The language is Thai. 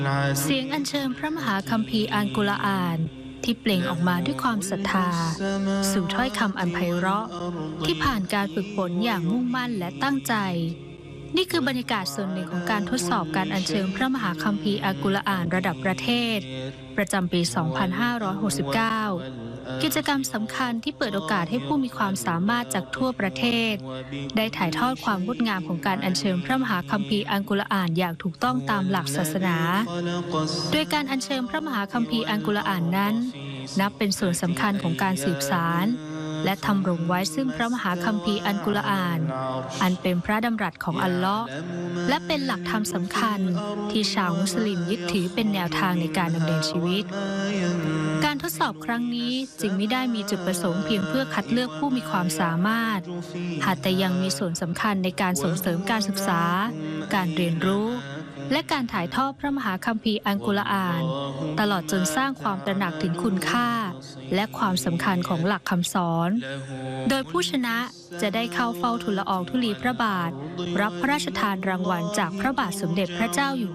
เสียงอัญเชิญพระมหาคัมภีร์อัลกุรอานที่เปล่งออกมาด้วยความศรัทธาสู่ถ้อยคำอันไพเราะที่ผ่านการฝึกฝนอย่างมุ่งมั่นและตั้งใจนี่คือบรรยากาศส่วนหนึ่งของการทดสอบการอัญเชิญพระมหาคัมภีร์อัลกุรอานระดับประเทศประจำปี 2569 กิจกรรมสำคัญที่เปิดโอกาสให้ผู้มีความสามารถจากทั่วประเทศได้ถ่ายทอดความงดงามของการอัญเชิญพระมหาคัมภีร์อัลกุรอานอย่างถูกต้องตามหลักศาสนาโดยการอัญเชิญพระมหาคัมภีร์อัลกุรอานนั้นนับเป็นส่วนสำคัญของการสืบสานและทำรงไว้ซึ่งพระมหาคัมภีร์อัลกุรอานอันเป็นพระดำรัสของอัลเลาะห์และเป็นหลักธรรมสำคัญที่ชาวมุสลิมยึดถือเป็นแนวทางในการดำเนินชีวิตการทดสอบครั้งนี้จึงไม่ได้มีจุดประสงค์เพียงเพื่อคัดเลือกผู้มีความสามารถแต่ยังมีส่วนสำคัญในการส่งเสริมการศึกษาการเรียนรู้และการถ่ายทอดพระมหาคัมภีร์อัลกุรอานตลอดจนสร้างความตระหนักถึงคุณค่าและความสำคัญของหลักคำสอนโดยผู้ชนะจะได้เข้าเฝ้าทูลละอองธุลีพระบาทรับพระราชทานรางวัลจากพระบาทสมเด็จพระเจ้าอยู่